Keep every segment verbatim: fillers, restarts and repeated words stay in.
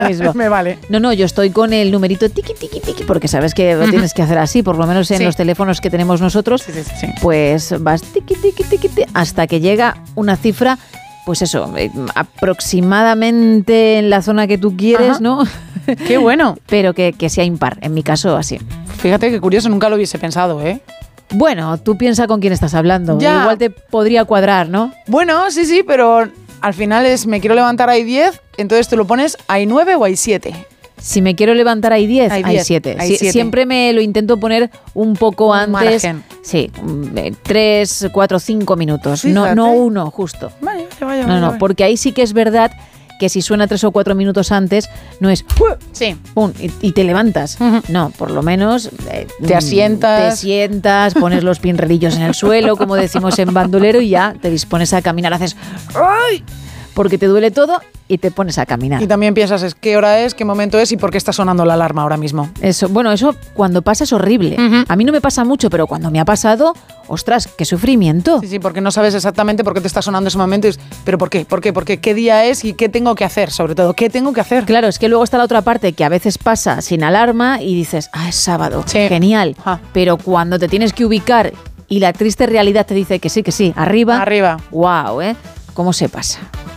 mismo. Me vale. No, no, yo estoy con el numerito tiqui, tiqui, tiqui, porque sabes que lo tienes que hacer así, por lo menos en sí. los teléfonos que tenemos nosotros, sí, sí, sí. pues vas tiqui, tiqui, tiqui, tiqui, hasta que llega una cifra, pues eso, eh, aproximadamente en la zona que tú quieres, Ajá. ¿no? Qué bueno. Pero que, que sea impar, en mi caso así. Fíjate qué curioso, nunca lo hubiese pensado, ¿eh? Bueno, tú piensa con quién estás hablando. Ya. Igual te podría cuadrar, ¿no? Bueno, sí, sí, pero al final es me quiero levantar hay diez, entonces tú lo pones hay nueve o hay siete. Si me quiero levantar hay diez, Hay hay diez, siete. hay Si, siete. siempre me lo intento poner un poco Un antes. margen. Sí, tres, cuatro, cinco minutos. No, Fíjate. no uno, justo. Vaya, vaya, vaya. No, no, vaya. porque ahí sí que es verdad que si suena tres o cuatro minutos antes, no es Sí. pum, y, y te levantas. Ujú. No, por lo menos eh, Te asientas. Te sientas, pones los pinrelillos en el suelo, como decimos en bandolero, y ya te dispones a caminar. Haces ¡ay! Porque te duele todo y te pones a caminar. Y también piensas es qué hora es, qué momento es y por qué está sonando la alarma ahora mismo. Eso, bueno, eso cuando pasa es horrible. Ujú. A mí no me pasa mucho, pero cuando me ha pasado, ostras, qué sufrimiento. Sí, sí, porque no sabes exactamente por qué te está sonando ese momento. Y es, pero ¿por qué? ¿Por qué? ¿Por qué? ¿Qué día es y qué tengo que hacer? Sobre todo, ¿qué tengo que hacer? Claro, es que luego está la otra parte que a veces pasa sin alarma y dices, ah, es sábado, Sí. genial. Ajá. Pero cuando te tienes que ubicar y la triste realidad te dice que sí, que sí, arriba, Arriba. wow, ¿eh? ¿Cómo se pasa?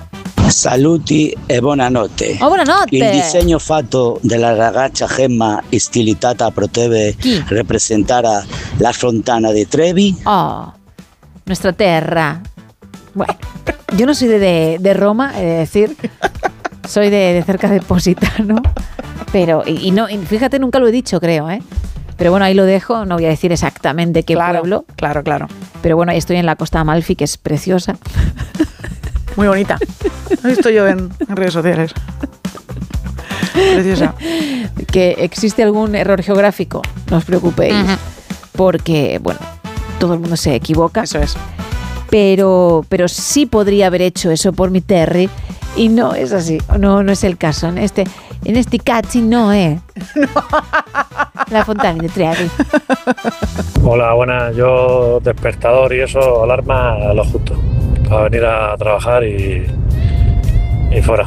Saluti e buonanotte. Oh, buonanotte. Il disegno fatto dalla ragazza Gemma stilitata potrebbe Chi? rappresentare la fontana di Trevi. Oh, nuestra tierra. Bueno, yo no soy de, de, de Roma, he de decir, soy de, de cerca de Positano, pero, y, y no, y fíjate, nunca lo he dicho, creo, ¿eh? Pero bueno, ahí lo dejo, no voy a decir exactamente qué claro, pueblo, Claro, claro. pero bueno, ahí estoy en la Costa Amalfi, que es preciosa. Muy bonita. Lo he visto yo en, en redes sociales. Preciosa. Que existe algún error geográfico, no os preocupéis, Ujú. porque, bueno, todo el mundo se equivoca. Eso es. Pero, pero sí podría haber hecho eso por mi Terry y no es así, no, no es el caso. En este, en este caso no es. La Fontana de Trevi. Hola, buenas. Yo despertador y eso, alarma a lo justo. Para venir a trabajar y, y fuera.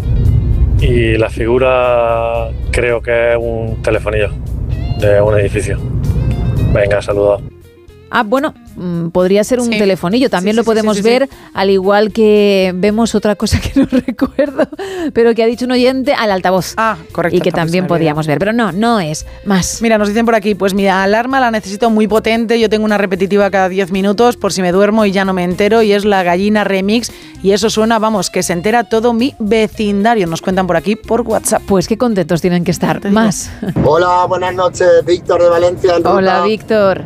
Y la figura creo que es un telefonillo de un edificio. Venga, saludos. Ah, bueno, mm, podría ser un Sí. telefonillo, también Sí, lo sí, sí, podemos sí, sí, ver, sí. al igual que vemos otra cosa que no recuerdo, pero que ha dicho un oyente al altavoz. Ah, correcto. y que también también se me olvidó. podíamos ver, pero no, no es más. Mira, nos dicen por aquí, pues mi alarma la necesito muy potente, yo tengo una repetitiva cada diez minutos por si me duermo y ya no me entero, y es la Gallina Remix, y eso suena, vamos, que se entera todo mi vecindario, nos cuentan por aquí por WhatsApp. Pues qué contentos tienen que estar, Te digo. más. Hola, buenas noches, Víctor de Valencia. en Hola, ruta. Víctor.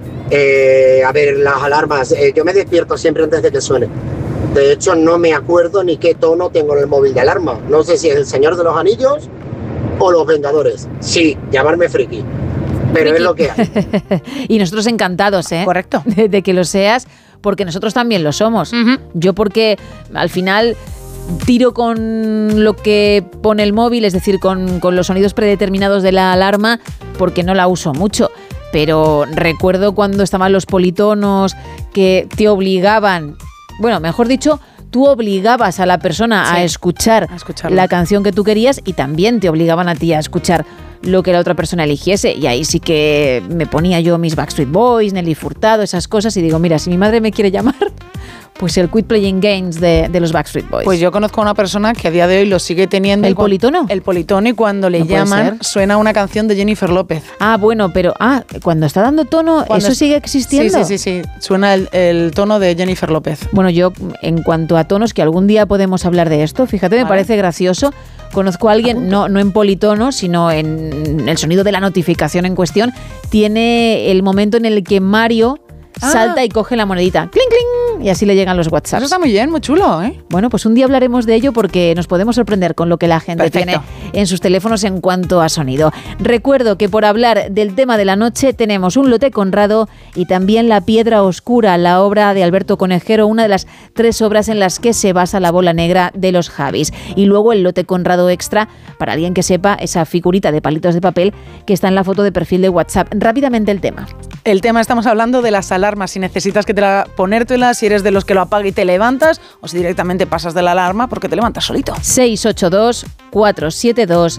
Eh, a ver, las alarmas, eh, yo me despierto siempre antes de que suene. De hecho, no me acuerdo ni qué tono tengo en el móvil de alarma. No sé si es el Señor de los Anillos o los Vengadores. Sí, llamarme friki, pero Friki. es lo que hay. Y nosotros encantados, ¿eh? Correcto. De, de que lo seas, porque nosotros también lo somos. Ujú. Yo porque al final tiro con lo que pone el móvil, es decir, con, con los sonidos predeterminados de la alarma, porque no la uso mucho. Pero recuerdo cuando estaban los politonos que te obligaban, bueno, mejor dicho, tú obligabas a la persona Sí, a escuchar a escucharlo. la canción que tú querías y también te obligaban a ti a escuchar lo que la otra persona eligiese. Y ahí sí que me ponía yo mis Backstreet Boys, Nelly Furtado, esas cosas, y digo, mira, si mi madre me quiere llamar, pues el Quit Playing Games de, de los Backstreet Boys. Pues yo conozco a una persona que a día de hoy lo sigue teniendo. ¿El y cuan- politono? El politono, y cuando le No puede llaman ser. suena una canción de Jennifer López. Ah, bueno, pero ah, cuando está dando tono, Cuando ¿eso es- sigue existiendo? Sí, sí, sí, sí. Suena el, el tono de Jennifer López. Bueno, yo, en cuanto a tonos, que algún día podemos hablar de esto, fíjate, me Vale. parece gracioso. Conozco a alguien, no, no en politono, sino en el sonido de la notificación en cuestión, tiene el momento en el que Mario Ah. salta y coge la monedita. ¡Cling, cling! Y así le llegan los Eso WhatsApps. está muy bien, muy chulo, ¿eh? Bueno, pues un día hablaremos de ello porque nos podemos sorprender con lo que la gente Perfecto. tiene en sus teléfonos en cuanto a sonido. Recuerdo que por hablar del tema de la noche tenemos un lote Conrado y también La Piedra Oscura, la obra de Alberto Conejero, una de las tres obras en las que se basa la bola negra de los Javis. Y luego el lote Conrado extra, para alguien que sepa, esa figurita de palitos de papel que está en la foto de perfil de WhatsApp. Rápidamente el tema. El tema, estamos hablando de las alarmas, si necesitas que te la, ponértelas, si eres de los que lo apaga y te levantas, o si directamente pasas de la alarma porque te levantas solito. seis ocho dos, cuatro siete dos,